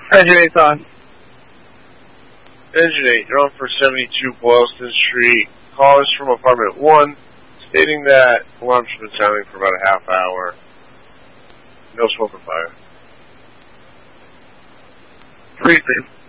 Engine 8's on. Engine 8, you're on for 72 Boylston Street. Call is from apartment 1, stating that alarms have been sounding for about a half hour. No smoke or fire. 3-3.